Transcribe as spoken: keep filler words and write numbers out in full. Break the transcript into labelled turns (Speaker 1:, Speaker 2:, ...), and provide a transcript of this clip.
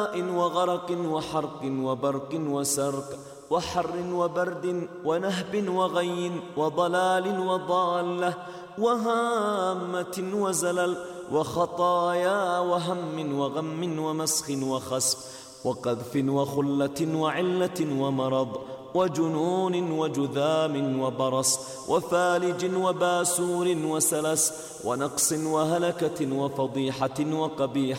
Speaker 1: وغرق وحرق وبرق وسرق وحر وبرد ونهب وغي وضلال وضالة وهامة وزلل وخطايا وهم وغم ومسخ وخسف وقذف وخلة وعلة ومرض وجنون وجذام وبرص وفالج وباسور وسلس ونقص وهلكة وفضيحة وقبيح